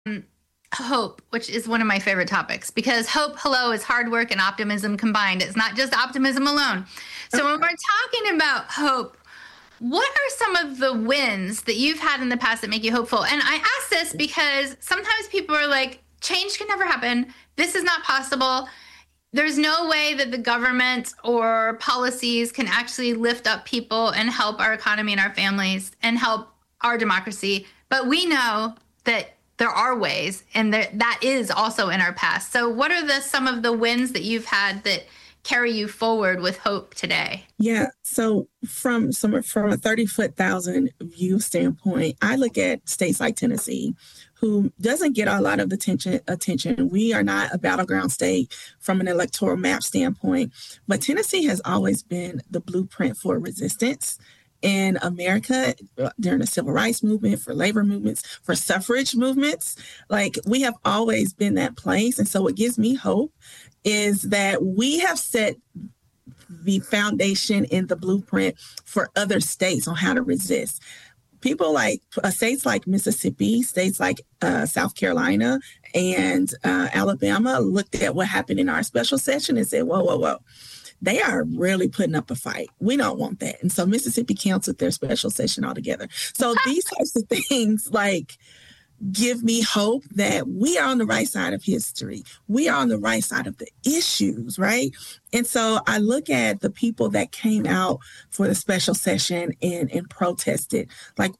Hope, which is one of my favorite topics, because hope, hello, is hard work and optimism combined. It's not just optimism alone. So when we're talking about hope, what are some of the wins that you've had in the past that make you hopeful? And I ask this because sometimes people are like, change can never happen. This is not possible. There's no way that the government or policies can actually lift up people and help our economy and our families and help our democracy. But we know that there are ways, and that is also in our past. So what are some of the wins that you've had that carry you forward with hope today? Yeah. So from a 30,000 view standpoint, I look at states like Tennessee, who doesn't get a lot of attention. We are not a battleground state from an electoral map standpoint, but Tennessee has always been the blueprint for resistance in America during the civil rights movement, for labor movements, for suffrage movements. Like, we have always been that place. And so what gives me hope is that we have set the foundation in the blueprint for other states on how to resist. People like states like Mississippi, states like South Carolina and Alabama looked at what happened in our special session and said, whoa, whoa, whoa. They are really putting up a fight. We don't want that. And so Mississippi canceled their special session altogether. So these types of things like give me hope that we are on the right side of history. We are on the right side of the issues, right? And so I look at the people that came out for the special session and protested. Like,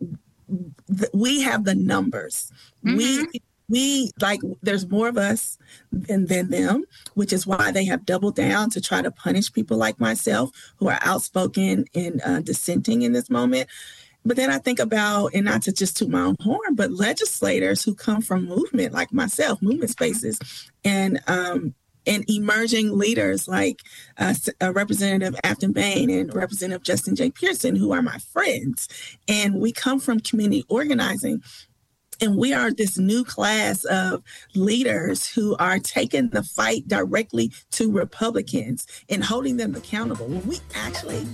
we have the numbers. Mm-hmm. We like, there's more of us than them, which is why they have doubled down to try to punish people like myself who are outspoken and dissenting in this moment. But then I think about, and not to just toot my own horn, but legislators who come from movement like myself, movement spaces, and emerging leaders like Representative Afton Bain and Representative Justin J. Pearson, who are my friends. And we come from community organizing. And we are this new class of leaders who are taking the fight directly to Republicans and holding them accountable. When we actually